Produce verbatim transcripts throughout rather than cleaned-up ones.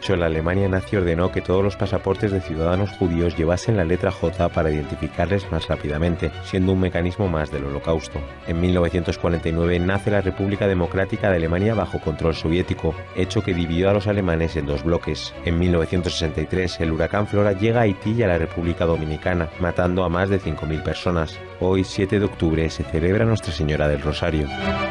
ocho, la Alemania nazi ordenó que todos los pasaportes de ciudadanos judíos llevasen la letra J para identificarles más rápidamente, siendo un mecanismo más del Holocausto. En mil novecientos cuarenta y nueve nace la República Democrática de Alemania bajo control soviético, hecho que dividió a los alemanes en dos bloques. En mil novecientos sesenta y tres, el huracán Flora llega a Haití y a la República Dominicana, matando a más de cinco mil personas. Hoy, siete de octubre, se celebra Nuestra Señora del Rosario.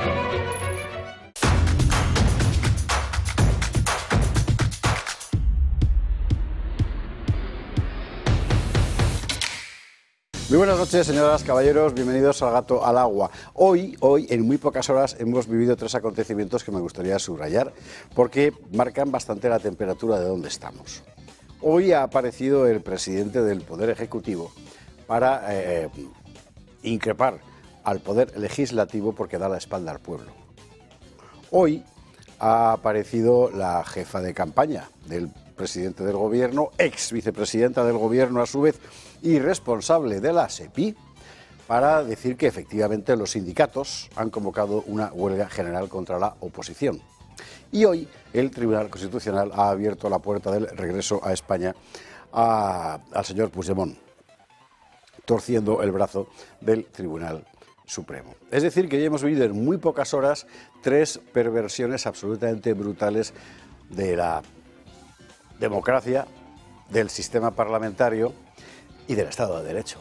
Muy buenas noches, señoras, caballeros, bienvenidos al Gato al Agua. Hoy, hoy, en muy pocas horas, hemos vivido tres acontecimientos que me gustaría subrayar, porque marcan bastante la temperatura de donde estamos. Hoy ha aparecido el presidente del Poder Ejecutivo para eh, increpar al Poder Legislativo porque da la espalda al pueblo. Hoy ha aparecido la jefa de campaña del presidente del Gobierno, ex vicepresidenta del Gobierno a su vez, y responsable de la SEPI, para decir que efectivamente los sindicatos han convocado una huelga general contra la oposición. Y hoy el Tribunal Constitucional ha abierto la puerta del regreso a España a, al señor Puigdemont, torciendo el brazo del Tribunal Supremo. Es decir, que ya hemos vivido en muy pocas horas tres perversiones absolutamente brutales de la democracia, del sistema parlamentario y del Estado de Derecho.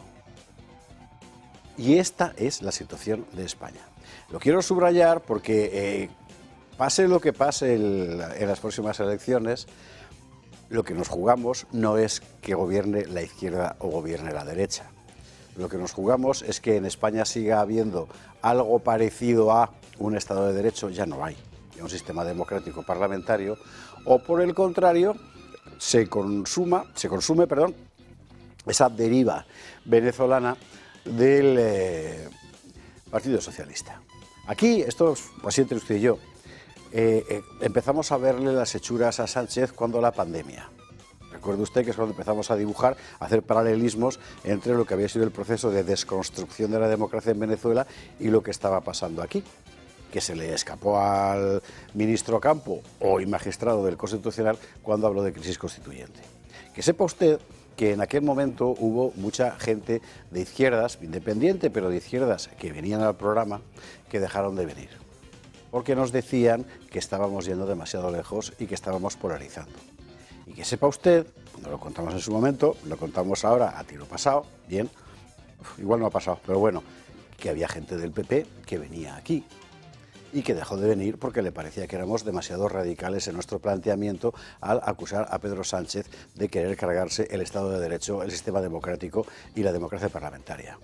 Y esta es la situación de España. Lo quiero subrayar porque, eh, pase lo que pase el, en las próximas elecciones, lo que nos jugamos no es que gobierne la izquierda o gobierne la derecha. Lo que nos jugamos es que en España siga habiendo algo parecido a un Estado de Derecho, ya no hay, un sistema democrático parlamentario, o por el contrario, se consuma, se consume, perdón, esa deriva venezolana del eh, Partido Socialista. Aquí, esto así entre usted y yo, eh, eh, empezamos a verle las hechuras a Sánchez cuando la pandemia. Recuerde usted que es cuando empezamos a dibujar, a hacer paralelismos entre lo que había sido el proceso de desconstrucción de la democracia en Venezuela y lo que estaba pasando aquí, que se le escapó al ministro Campo, hoy magistrado del Constitucional, cuando habló de crisis constituyente. Que sepa usted que en aquel momento hubo mucha gente de izquierdas, independiente, pero de izquierdas, que venían al programa, que dejaron de venir, porque nos decían que estábamos yendo demasiado lejos y que estábamos polarizando. Y que sepa usted, no lo contamos en su momento, lo contamos ahora a tiro pasado, bien, uf, igual no ha pasado, pero bueno, que había gente del P P que venía aquí y que dejó de venir porque le parecía que éramos demasiado radicales en nuestro planteamiento al acusar a Pedro Sánchez de querer cargarse el Estado de Derecho, el sistema democrático y la democracia parlamentaria.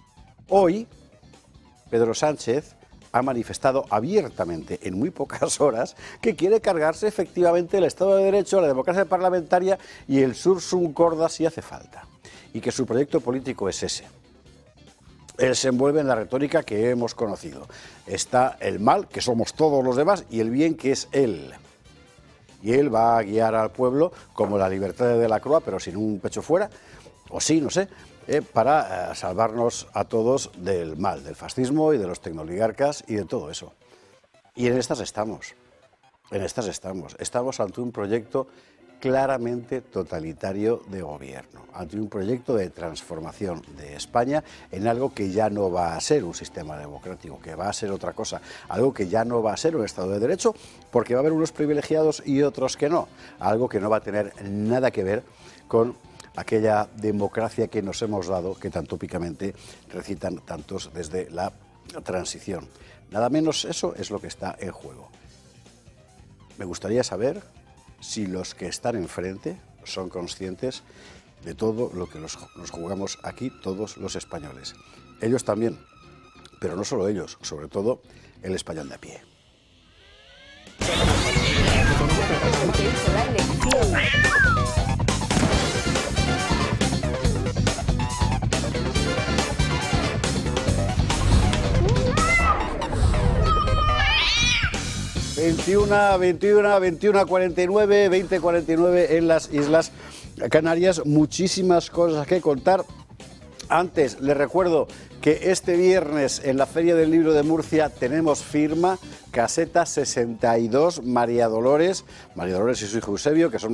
Hoy, Pedro Sánchez ha manifestado abiertamente en muy pocas horas que quiere cargarse efectivamente el Estado de Derecho, la democracia parlamentaria y el sursum corda si hace falta, y que su proyecto político es ese. Él se envuelve en la retórica que hemos conocido. Está el mal, que somos todos los demás, y el bien, que es él. Y él va a guiar al pueblo como la Libertad de Delacroix, pero sin un pecho fuera, o sí, no sé, eh, para eh, salvarnos a todos del mal, del fascismo y de los tecnoligarcas y de todo eso. Y en estas estamos, en estas estamos. Estamos ante un proyecto claramente totalitario de gobierno, ante un proyecto de transformación de España en algo que ya no va a ser un sistema democrático, que va a ser otra cosa, algo que ya no va a ser un Estado de Derecho, porque va a haber unos privilegiados y otros que no, algo que no va a tener nada que ver con aquella democracia que nos hemos dado, que tan tópicamente recitan tantos desde la transición. Nada menos eso es lo que está en juego. Me gustaría saber si los que están enfrente son conscientes de todo lo que nos, nos jugamos aquí todos los españoles. Ellos también, pero no solo ellos, sobre todo el español de a pie. veintiuna, veintiuna, veintiuna cuarenta y nueve, veinte cuarenta y nueve en las Islas Canarias. Muchísimas cosas que contar. Antes, les recuerdo que este viernes en la Feria del Libro de Murcia tenemos firma, caseta sesenta y dos, María Dolores, María Dolores y su hijo Eusebio, que son